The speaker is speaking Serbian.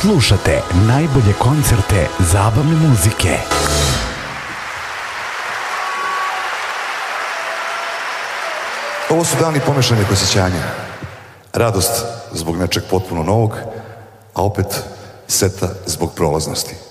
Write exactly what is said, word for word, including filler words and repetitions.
Slušate najbolje koncerte zabavne muzike. Ovo su dani pomešanih osjećanja. Radost zbog nečeg potpuno novog, a opet seta zbog prolaznosti.